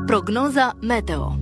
Prognoza meteo.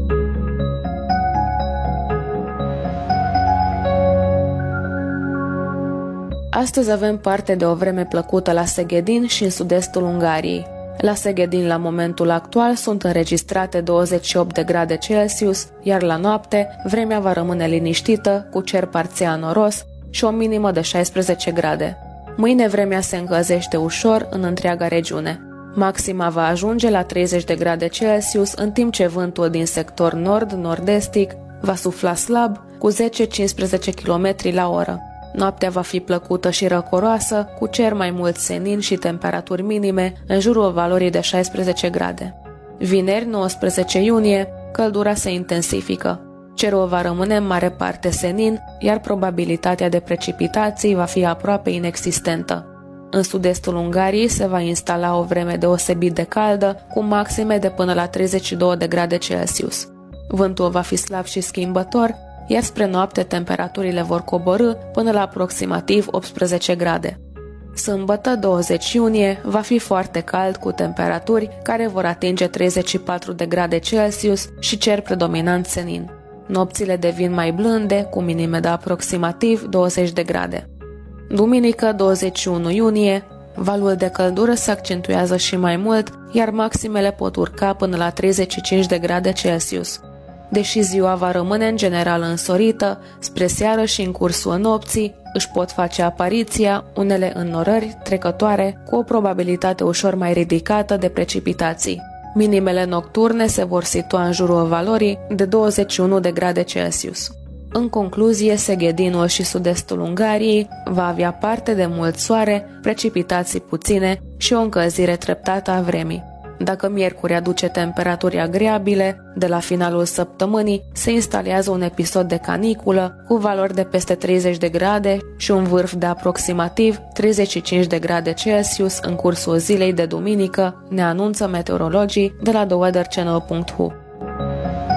Astăzi avem parte de o vreme plăcută la Seghedin și în sud-estul Ungariei. La Seghedin, la momentul actual, sunt înregistrate 28 de grade Celsius, iar la noapte, vremea va rămâne liniștită, cu cer parțial noros și o minimă de 16 grade. Mâine vremea se încălzește ușor în întreaga regiune. Maxima va ajunge la 30 de grade Celsius, în timp ce vântul din sector nord-nord-estic va sufla slab cu 10-15 km la oră. Noaptea va fi plăcută și răcoroasă, cu cer mai mult senin și temperaturi minime în jurul valorii de 16 grade. Vineri, 19 iunie, căldura se intensifică. Cerul va rămâne în mare parte senin, iar probabilitatea de precipitații va fi aproape inexistentă. În sud-estul Ungariei se va instala o vreme deosebit de caldă, cu maxime de până la 32 de grade Celsius. Vântul va fi slab și schimbător, iar spre noapte temperaturile vor coborî până la aproximativ 18 grade. Sâmbătă, 20 iunie, va fi foarte cald, cu temperaturi care vor atinge 34 de grade Celsius și cer predominant senin. Nopțile devin mai blânde, cu minime de aproximativ 20 de grade. Duminică, 21 iunie, valul de căldură se accentuează și mai mult, iar maximele pot urca până la 35 de grade Celsius. Deși ziua va rămâne în general însorită, spre seară și în cursul nopții își pot face apariția unele înnorări trecătoare cu o probabilitate ușor mai ridicată de precipitații. Minimele nocturne se vor situa în jurul valorii de 21 de grade Celsius. În concluzie, Seghedinul și sud-estul Ungariei va avea parte de mult soare, precipitații puține și o încălzire treptată a vremii. Dacă miercuri aduce temperaturi agreabile, de la finalul săptămânii se instalează un episod de caniculă cu valori de peste 30 de grade și un vârf de aproximativ 35 de grade Celsius în cursul zilei de duminică, ne anunță meteorologii de la theweatherchannel.hu.